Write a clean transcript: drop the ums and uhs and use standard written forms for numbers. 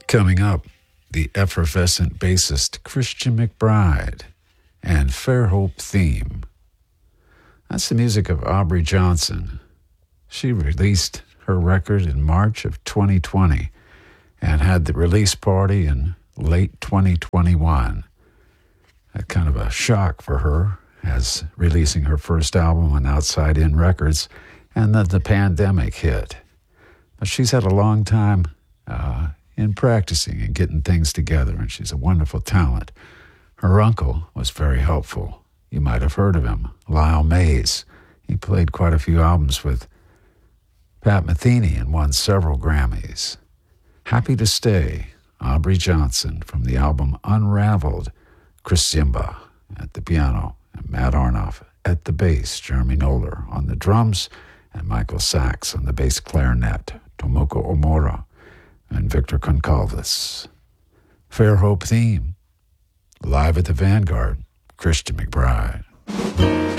Coming up, the effervescent bassist Christian McBride and Fairhope Theme. That's the music of Aubrey Johnson. She released her record in March of 2020 and had the release party in late 2021. A kind of a shock for her as releasing her first album on Outside In Records, and then the pandemic hit. But she's had a long time in practicing and getting things together, and she's a wonderful talent. Her uncle was very helpful. You might have heard of him, Lyle Mays. He played quite a few albums with Pat Metheny and won several Grammys. Happy to Stay, Aubrey Johnson, from the album Unraveled, Chris Simba at the piano, and Matt Arnoff at the bass, Jeremy Noller on the drums, and Michael Sachs on the bass clarinet, Tomoko Omura, and Victor Concalves. Fairhope Theme, live at the Vanguard, Christian McBride.